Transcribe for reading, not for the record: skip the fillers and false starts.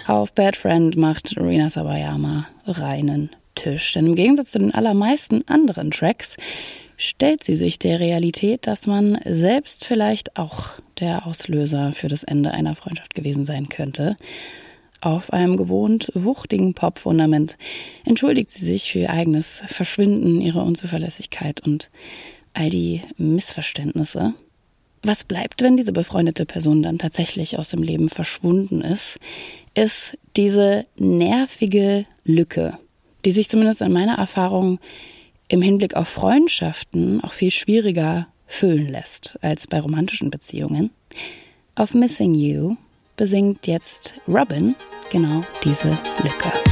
Auf Bad Friend macht Rina Sawayama reinen Tisch. Denn im Gegensatz zu den allermeisten anderen Tracks stellt sie sich der Realität, dass man selbst vielleicht auch der Auslöser für das Ende einer Freundschaft gewesen sein könnte. Auf einem gewohnt wuchtigen Pop-Fundament entschuldigt sie sich für ihr eigenes Verschwinden, ihre Unzuverlässigkeit und all die Missverständnisse. Was bleibt, wenn diese befreundete Person dann tatsächlich aus dem Leben verschwunden ist diese nervige Lücke, die sich zumindest in meiner Erfahrung im Hinblick auf Freundschaften auch viel schwieriger füllen lässt als bei romantischen Beziehungen. Auf Missing You besingt jetzt Robyn genau diese Lücke.